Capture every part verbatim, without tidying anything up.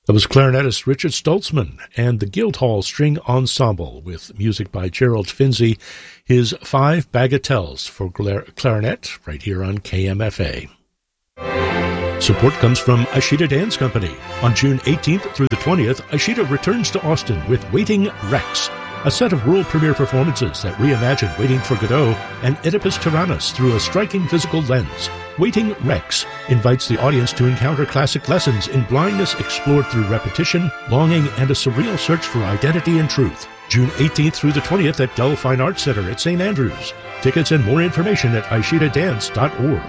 That was clarinetist Richard Stoltzman and the Guildhall String Ensemble with music by Gerald Finzi, his Five Bagatelles for clarinet, right here on K M F A. Support comes from Ishida Dance Company. On June eighteenth through the twentieth, Ishida returns to Austin with Waiting Rex, a set of world premiere performances that reimagine Waiting for Godot and Oedipus Tyrannus through a striking physical lens. Waiting Rex invites the audience to encounter classic lessons in blindness explored through repetition, longing, and a surreal search for identity and truth. June eighteenth through the twentieth at Dell Fine Arts Center at Saint Andrews. Tickets and more information at ishida dance dot org.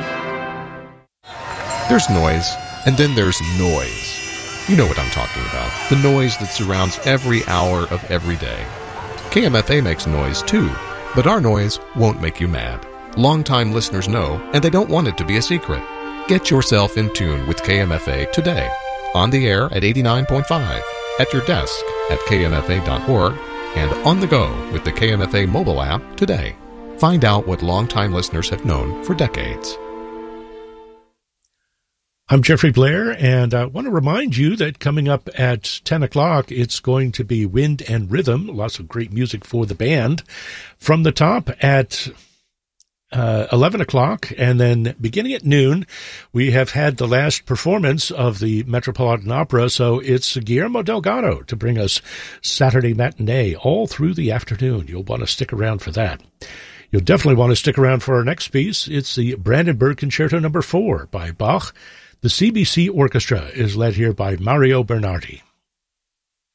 There's noise, and then there's noise. You know what I'm talking about. The noise that surrounds every hour of every day. K M F A makes noise too, but our noise won't make you mad. Longtime listeners know, and they don't want it to be a secret. Get yourself in tune with K M F A today. On the air at eighty-nine point five, at your desk at k m f a dot org, and on the go with the K M F A mobile app today. Find out what longtime listeners have known for decades. I'm Jeffrey Blair, and I want to remind you that coming up at ten o'clock, it's going to be Wind and Rhythm, lots of great music for the band. From the top at uh, eleven o'clock, and then beginning at noon, we have had the last performance of the Metropolitan Opera, so it's Guillermo Delgado to bring us Saturday matinee all through the afternoon. You'll want to stick around for that. You'll definitely want to stick around for our next piece. It's the Brandenburg Concerto Number four by Bach. The C B C Orchestra is led here by Mario Bernardi.